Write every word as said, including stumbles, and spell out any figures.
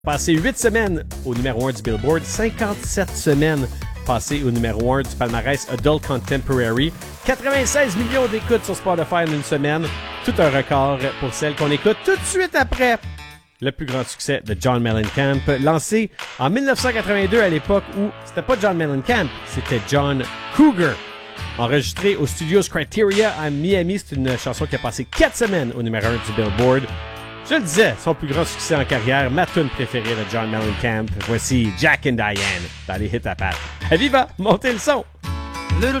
Passé huit semaines au numéro un du Billboard, cinquante-sept semaines passées au numéro un du palmarès Adult Contemporary, quatre-vingt-seize millions d'écoutes sur Spotify en une semaine, tout un record pour celle qu'on écoute tout de suite après le plus grand succès de John Mellencamp, lancé en dix-neuf cent quatre-vingt-deux à l'époque où c'était pas John Mellencamp, c'était John Cougar. Enregistré au Studios Criteria à Miami, c'est une chanson qui a passé quatre semaines au numéro un du Billboard. Je le disais, son plus grand succès en carrière, ma tune préférée de John Mellencamp. Voici Jack and Diane dans les hits à pattes. À viva, montez le son! Little